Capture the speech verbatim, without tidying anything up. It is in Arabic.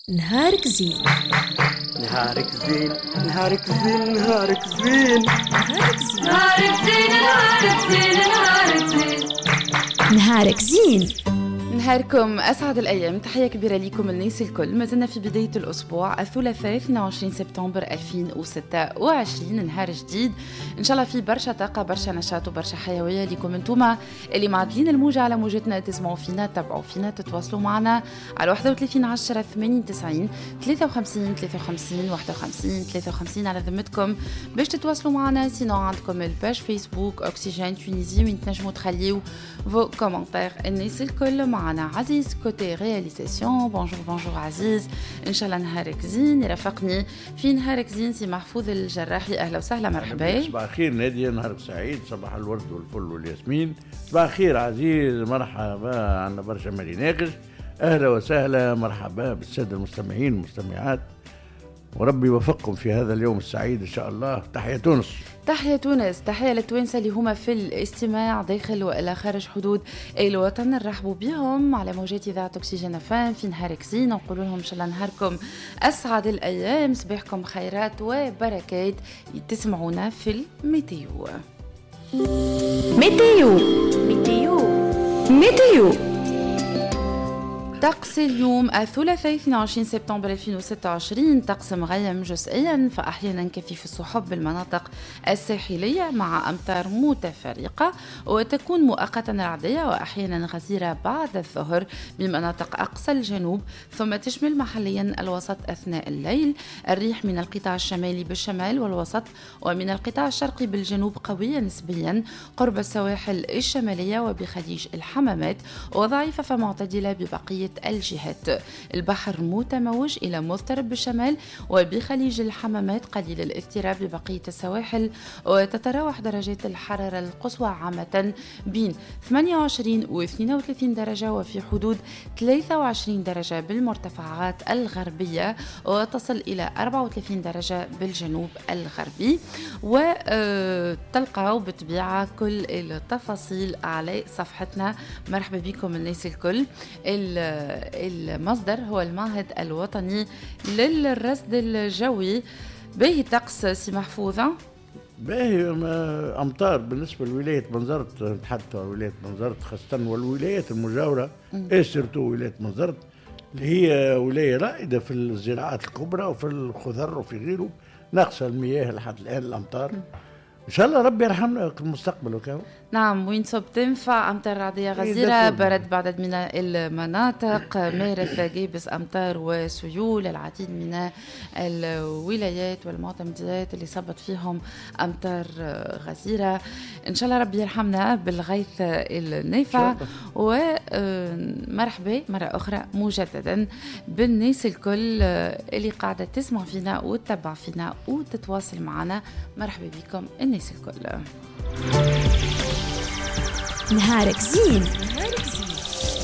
نهارك زين. نهارك زين نهارك زين نهارك زين نهارك زين. نهارك زين نهارك زين نهارك زين نهارك زين. نهاركم أسعد الأيام. تحية كبيرة لكم الناس الكل. ما زلنا في بداية الأسبوع الثلاثاء اثنين وعشرين سبتمبر ألفين وستة وعشرين، نهار جديد إن شاء الله في برشا طاقة برشا نشاط وبرشا حيوية لكم انتوما اللي معدلين الموجة على موجتنا، تسمعوا فينا تتابعوا فينا تتواصلوا معنا على واحد وثلاثين عشرة ثمانية وتسعين ثلاثة وخمسين ثلاثة وخمسين واحد وخمسين ثلاثة وخمسين على ذمتكم باش تتواصلوا معنا. سينو عندكم الباج فيسبوك أكسجين تونيزي وين تنجموا تخليو فو كومنتير. الناس الكل معنا عزيز كوتي رياليزاسيون. بونجور بونجور عزيز، ان شاء الله نهارك زين. يرافقني في نهارك زين سي محفوظ الجراحي. اهلا وسهلا، مرحبا. صباح الخير نادية، نهارك سعيد، صباح الورد والفل والياسمين. صباح الخير عزيز، مرحبا، عندنا برشا مالي ناقش. اهلا وسهلا، مرحبا بالساده المستمعين والمستمعات، وربي يوفقكم في هذا اليوم السعيد ان شاء الله. تحية تونس. تحية تونس، تحية للتوانسة اللي هما في الاستماع داخل وإلى خارج حدود الوطن. نرحبوا بهم على موجات إذاعة أكسجين فان في نهارك زين، نقول لهم إن شاء الله نهاركم أسعد الأيام، صباحكم خيرات وبركات. تسمعونا في الميتيو. ميتيو ميتيو ميتيو. طقس اليوم الثلاثاء اثنين وعشرين سبتمبر ألفين وستة وعشرين، طقس مغيم جزئيا فأحيانا كثيف السحب بالمناطق الساحلية مع أمطار متفرقة، وتكون مؤقتا رعدية وأحيانا غزيرة بعد الظهر بمناطق أقصى الجنوب، ثم تشمل محليا الوسط أثناء الليل. الريح من القطاع الشمالي بالشمال والوسط ومن القطاع الشرقي بالجنوب قوية نسبيا قرب السواحل الشمالية وبخليج الحمامات، وضعيفة فمعتدلة ببقية الجهات. البحر متموج إلى مضطرب بالشمال وبخليج الحمامات قليل الاضطراب ببقية السواحل، وتتراوح درجات الحرارة القصوى عامة بين ثمانية وعشرين و اثنين وثلاثين درجة وفي حدود ثلاثة وعشرين درجة بالمرتفعات الغربية، وتصل إلى أربعة وثلاثين درجة بالجنوب الغربي. وتلقاو بالطبيعة كل التفاصيل على صفحتنا. مرحبا بكم الناس الكل. المصدر هو المعهد الوطني للرصد الجوي. باهي طقس سي محفوظة؟ باهي أمطار بالنسبة لولاية منزرت، نتحدث عن ولاية منزرت خاصة والولايات المجاورة، سيرتو ولاية منزرت اللي هي ولاية رائدة في الزراعات الكبرى وفي الخضر وفي غيره. ناقصة المياه لحد الآن الأمطار، إن شاء الله ربي يرحمنا في المستقبل وكاو. نعم، وين صوب تنفع أمطار رعدية غزيرة، برد بعدد من المناطق، مارس جيبس أمطار وسيول العديد من الولايات والمعتمدات اللي صبت فيهم أمطار غزيرة. إن شاء الله ربي يرحمنا بالغيث النافع. ومرحبا مرة أخرى مجددا بالناس الكل اللي قاعدة تسمع فينا وتتبع فينا وتتواصل معنا. مرحبا بكم الناس الكل. نهارك زين. نهارك زين.